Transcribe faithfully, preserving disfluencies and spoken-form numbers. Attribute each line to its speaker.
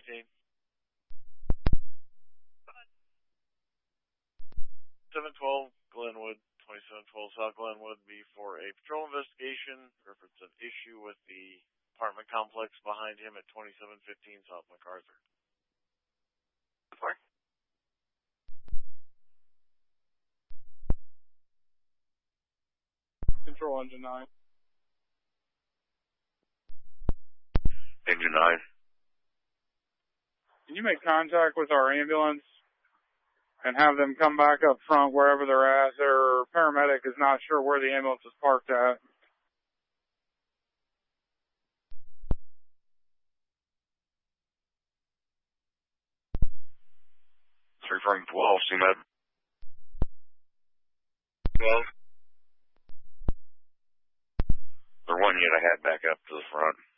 Speaker 1: eighteen. seven twelve Glenwood, twenty-seven twelve South Glenwood, be for a patrol investigation, reference an issue with the apartment complex behind him at twenty-seven fifteen South MacArthur.
Speaker 2: Report.
Speaker 3: Control engine nine.
Speaker 2: Engine nine.
Speaker 3: Can you make contact with our ambulance and have them come back up front wherever they're at? Their paramedic is not sure where the ambulance is parked at.
Speaker 2: three from twelve, C M E D. twelve. They're one unit ahead back up to the front.